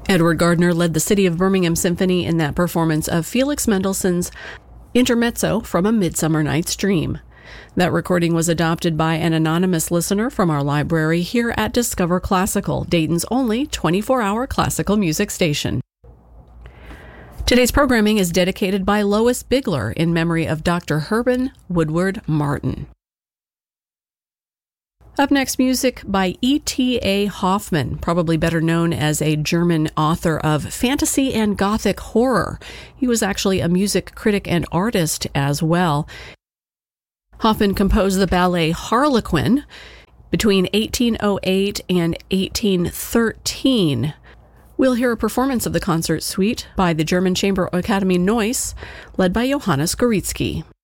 Edward Gardner led the City of Birmingham Symphony in that performance of Felix Mendelssohn's Intermezzo from A Midsummer Night's Dream. That recording was adopted by an anonymous listener from our library here at Discover Classical, Dayton's only 24-hour classical music station. Today's programming is dedicated by Lois Bigler in memory of Dr. Herman Woodward Martin. Up next, music by E.T.A. Hoffmann, probably better known as a German author of fantasy and Gothic horror. He was actually a music critic and artist as well. Hoffmann composed the ballet Harlequin between 1808 and 1813. We'll hear a performance of the concert suite by the German Chamber Academy Neuss, led by Johannes Goretzky.